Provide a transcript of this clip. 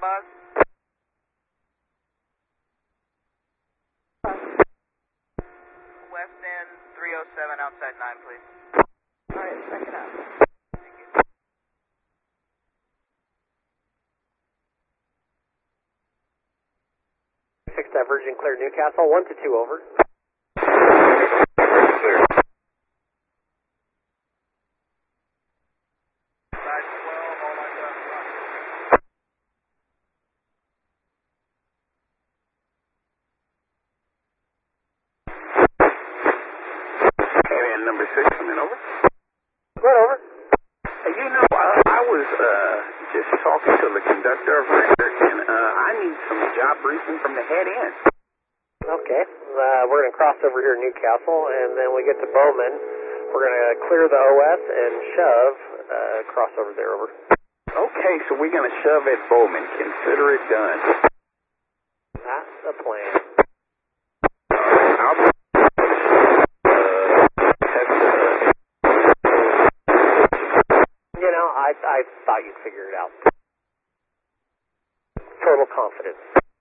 bus. West End 307 outside 9, please. Alright, second up. Thank you. 6 diverging clear Newcastle, 1 to 2 over. Clear. Side 12, all lines up front. Area number 6 coming over. Go over. Hey, you know, I was just talking to the conductor of record, and I need some job briefing from the head end. Okay, we're going to cross over here to Newcastle, and then we get to Bowman. We're going to clear the OS and shove, cross over there, over. Okay, so we're going to shove at Bowman. Consider it done. That's the plan. I'll be You know, I thought you'd figure it out. Total confidence.